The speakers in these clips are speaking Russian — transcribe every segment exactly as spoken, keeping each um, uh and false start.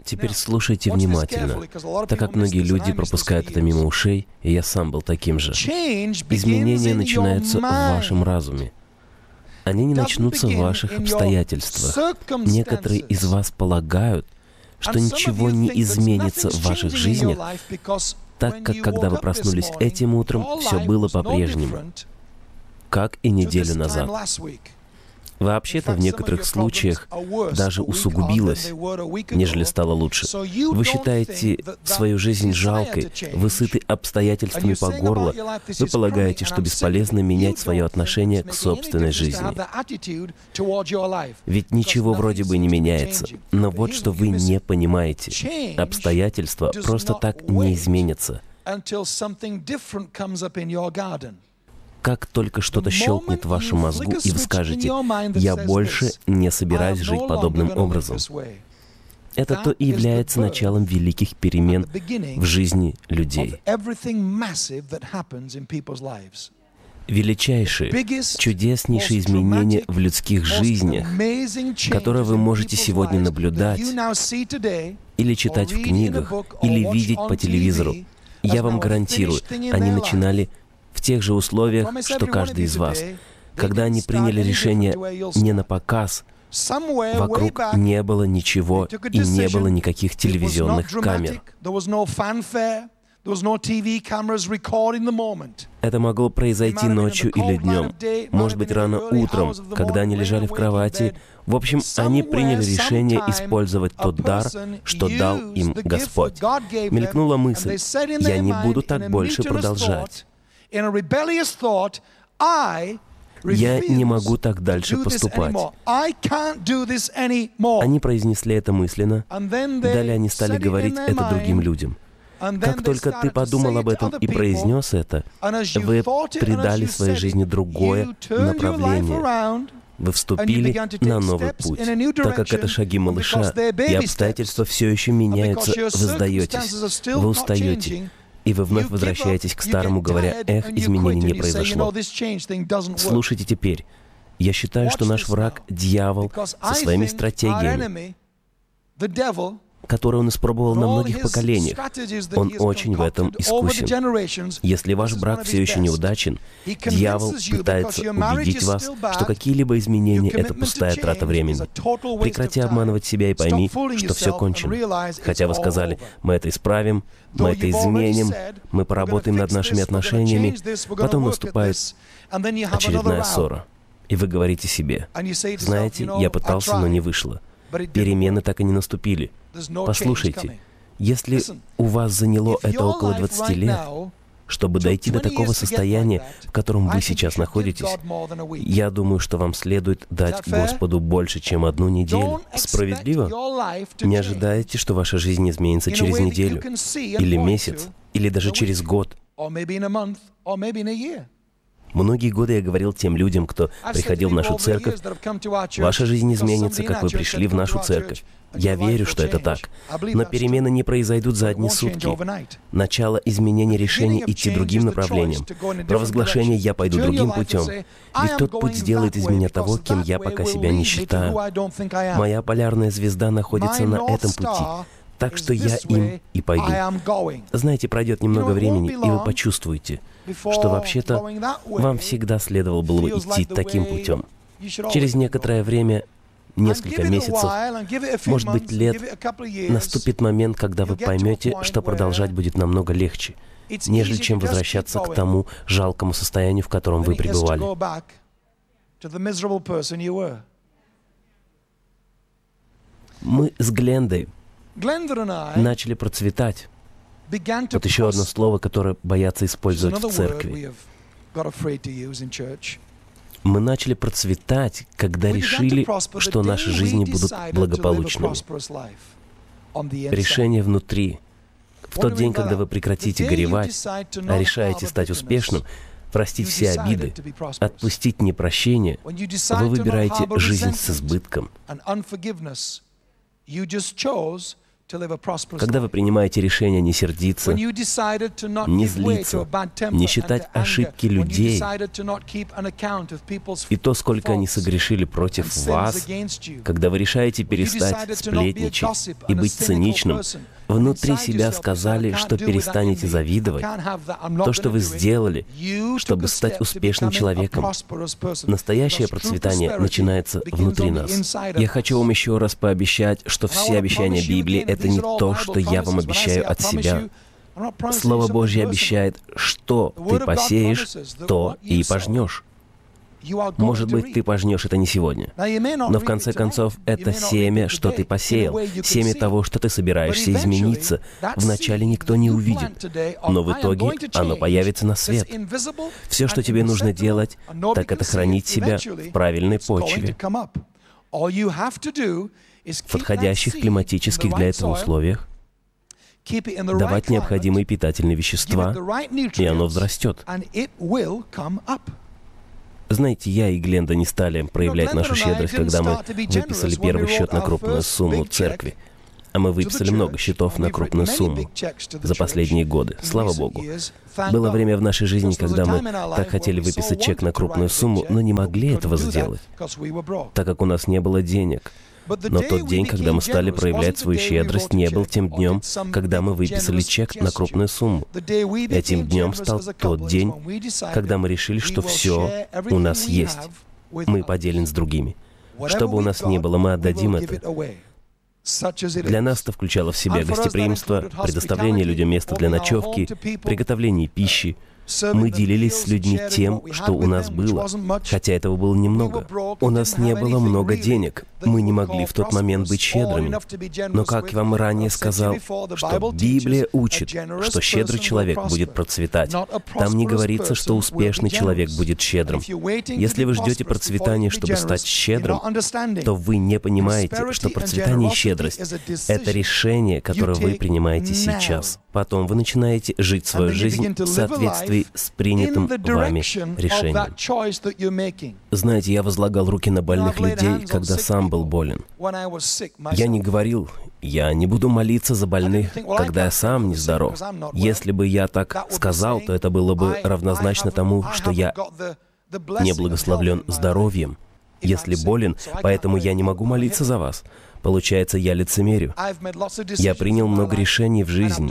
Теперь слушайте внимательно, так как многие люди пропускают это мимо ушей, и я сам был таким же. Изменения начинаются в вашем разуме. Они не начнутся в ваших обстоятельствах. Некоторые из вас полагают, что ничего не изменится в ваших жизнях, так как когда вы проснулись этим утром, все было по-прежнему, как и неделю назад. Вообще-то, в некоторых случаях даже усугубилось, нежели стало лучше. Вы считаете свою жизнь жалкой, вы сыты обстоятельствами по горло, вы полагаете, что бесполезно менять свое отношение к собственной жизни. Ведь ничего вроде бы не меняется. Но вот что вы не понимаете. Обстоятельства просто так не изменятся. Как только что-то щелкнет в вашем мозгу, и вы скажете: «Я больше не собираюсь жить подобным образом». Это то и является началом великих перемен в жизни людей. Величайшие, чудеснейшие изменения в людских жизнях, которые вы можете сегодня наблюдать или читать в книгах, или видеть по телевизору, я вам гарантирую, они начинали в тех же условиях, что каждый из вас. Когда они приняли решение не на показ, вокруг не было ничего и не было никаких телевизионных камер. Это могло произойти ночью или днем, может быть, рано утром, когда они лежали в кровати. В общем, они приняли решение использовать тот дар, что дал им Господь. Мелькнула мысль: «Я не буду так больше продолжать. Я не могу так дальше поступать». Они произнесли это мысленно, далее они стали говорить это другим людям. Как только ты подумал об этом и произнес это, вы придали своей жизни другое направление. Вы вступили на новый путь. Так как это шаги малыша, и обстоятельства все еще меняются, вы сдаетесь, вы устаете. И вы вновь возвращаетесь к старому, говоря: «Эх, изменений не произошло». Слушайте теперь. Я считаю, что наш враг — дьявол со своими стратегиями, которые он испробовал на многих поколениях. Он очень в этом искусен. Если ваш брак все еще неудачен, дьявол пытается убедить вас, что какие-либо изменения — это пустая трата времени. Прекрати обманывать себя и пойми, что все кончено. Хотя вы сказали: «Мы это исправим, мы это изменим, мы поработаем над нашими отношениями», потом наступает очередная ссора. И вы говорите себе: «Знаете, я пытался, но не вышло. Перемены так и не наступили». Послушайте, если у вас заняло это около двадцати лет, чтобы дойти до такого состояния, в котором вы сейчас находитесь, я думаю, что вам следует дать Господу больше, чем одну неделю. Справедливо? Не ожидайте, что ваша жизнь изменится через неделю, или месяц, или даже через год. Многие годы я говорил тем людям, кто приходил в нашу церковь: «Ваша жизнь изменится, как вы пришли в нашу церковь». Я верю, что это так. Но перемены не произойдут за одни сутки. Начало изменения решения идти другим направлением. Провозглашение «я пойду другим путем». Ведь тот путь сделает из меня того, кем я пока себя не считаю. Моя полярная звезда находится на этом пути. Так что я им и пойду. Знаете, пройдет немного времени, и вы почувствуете, что вообще-то вам всегда следовало было бы идти таким путем. Через некоторое время, несколько месяцев, может быть, лет, наступит момент, когда вы поймете, что продолжать будет намного легче, нежели чем возвращаться к тому жалкому состоянию, в котором вы пребывали. Мы с Глендой начали процветать. Вот еще одно слово, которое боятся использовать в церкви. Мы начали процветать, когда решили, что наши жизни будут благополучными. Решение внутри. В тот день, когда вы прекратите горевать, а решаете стать успешным, простить все обиды, отпустить непрощение, вы выбираете жизнь с избытком. Когда вы принимаете решение не сердиться, не злиться, не считать ошибки людей и то, сколько они согрешили против вас, когда вы решаете перестать сплетничать и быть циничным, внутри себя сказали, что перестанете завидовать, то, что вы сделали, чтобы стать успешным человеком. Настоящее процветание начинается внутри нас. Я хочу вам еще раз пообещать, что все обещания Библии — это не то, что я вам обещаю от себя. Слово Божье обещает, что ты посеешь, то и пожнешь. Может быть, ты пожнешь это не сегодня, но в конце концов, это семя, что ты посеял, семя того, что ты собираешься измениться, вначале никто не увидит, но в итоге оно появится на свет. Все, что тебе нужно делать, так это хранить себя в правильной почве, в подходящих климатических для этого условиях, давать необходимые питательные вещества, и оно взрастет. Знаете, я и Гленда не стали проявлять нашу щедрость, когда мы выписали первый счет на крупную сумму церкви. А мы выписали много счетов на крупную сумму за последние годы. Слава Богу. Было время в нашей жизни, когда мы так хотели выписать чек на крупную сумму, но не могли этого сделать, так как у нас не было денег. Но тот день, когда мы стали проявлять свою щедрость, не был тем днем, когда мы выписали чек на крупную сумму. Этим днем стал тот день, когда мы решили, что все у нас есть. Мы поделим с другими. Что бы у нас ни было, мы отдадим это. Для нас это включало в себя гостеприимство, предоставление людям места для ночевки, приготовление пищи. Мы делились с людьми тем, что у нас было, хотя этого было немного. У нас не было много денег. Мы не могли в тот момент быть щедрыми. Но, как я вам ранее сказал, что Библия учит, что щедрый человек будет процветать. Там не говорится, что успешный человек будет щедрым. Если вы ждете процветания, чтобы стать щедрым, то вы не понимаете, что процветание и щедрость — это решение, которое вы принимаете сейчас. Потом вы начинаете жить свою жизнь в соответствии с принятым вами решением. Знаете, я возлагал руки на больных людей, когда сам был болен. Я не говорил, я не буду молиться за больных, когда я сам нездоров. Если бы я так сказал, то это было бы равнозначно тому, что я не благословлен здоровьем. Если болен, поэтому я не могу молиться за вас. Получается, я лицемерю. Я принял много решений в жизни.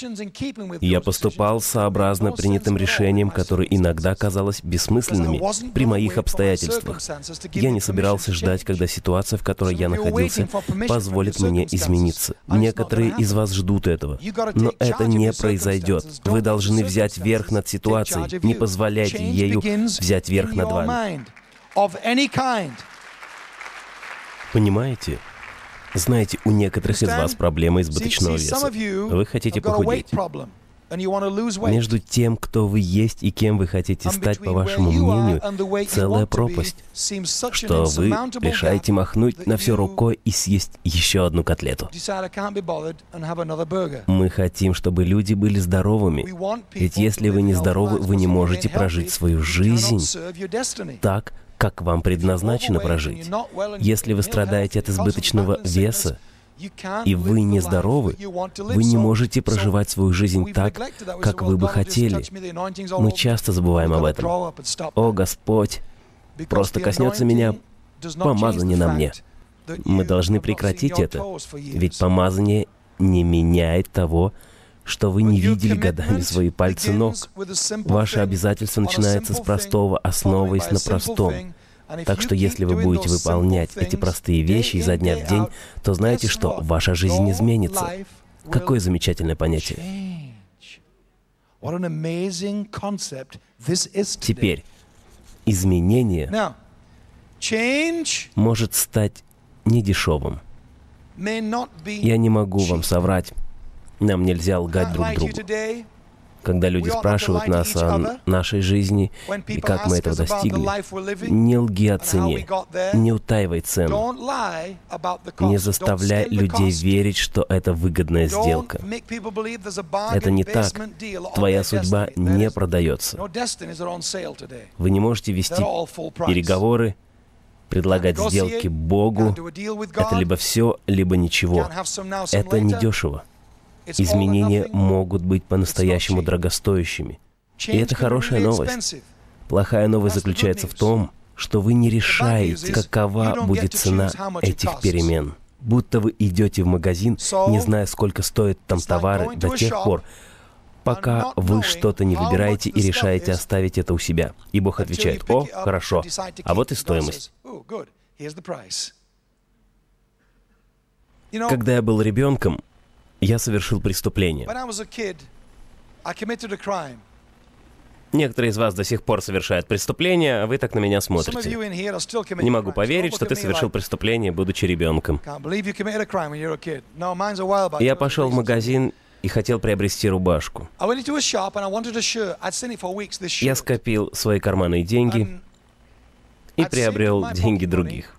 Я поступал сообразно принятым решениям, которые иногда казалось бессмысленными при моих обстоятельствах. Я не собирался ждать, когда ситуация, в которой я находился, позволит мне измениться. Некоторые из вас ждут этого, но это не произойдет. Вы должны взять верх над ситуацией. Не позволяйте ею взять верх над вами. Понимаете? Знаете, у некоторых из вас проблема избыточного веса. Вы хотите похудеть. Между тем, кто вы есть и кем вы хотите стать, по вашему мнению, целая пропасть, что вы решаете махнуть на все рукой и съесть еще одну котлету. Мы хотим, чтобы люди были здоровыми. Ведь если вы не здоровы, вы не можете прожить свою жизнь так, как вам предназначено прожить. Если вы страдаете от избыточного веса, и вы нездоровы, вы не можете проживать свою жизнь так, как вы бы хотели. Мы часто забываем об этом. «О, Господь, просто коснется меня помазание на мне». Мы должны прекратить это, ведь помазание не меняет того, что вы не видели годами свои пальцы ног. Ваше обязательство начинается с простого, основываясь на простом. Так что если вы будете выполнять эти простые вещи изо дня в день, то знаете, что ваша жизнь изменится. Какое замечательное понятие. Теперь, изменение может стать недешевым. Я не могу вам соврать. Нам нельзя лгать друг другу. Когда люди спрашивают нас о нашей жизни и как мы этого достигли, не лги о цене, не утаивай цену, не заставляй людей верить, что это выгодная сделка. Это не так. Твоя судьба не продается. Вы не можете вести переговоры Предлагать сделки Богу — это либо все, либо ничего. Это недешево. Изменения могут быть по-настоящему дорогостоящими. И это хорошая новость. Плохая новость заключается в том, что вы не решаете, какова будет цена этих перемен. Будто вы идете в магазин, не зная, сколько стоят там товары, до тех пор, пока вы что-то не выбираете и решаете оставить это у себя. И Бог отвечает: «О, хорошо, а вот и стоимость». Когда я был ребенком, я совершил преступление. Некоторые из вас до сих пор совершают преступления, а вы так на меня смотрите. Не могу поверить, что ты совершил преступление, будучи ребенком. Я пошел в магазин и хотел приобрести рубашку. Я скопил свои карманные деньги и приобрел деньги других.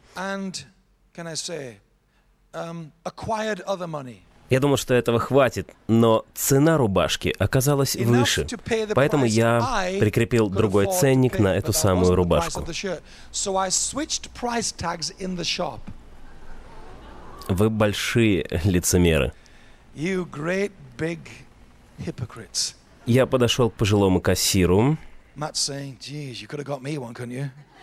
Я думал, что этого хватит, но цена рубашки оказалась выше, поэтому я прикрепил другой ценник на эту самую рубашку. Вы большие лицемеры. Я подошел к пожилому кассиру.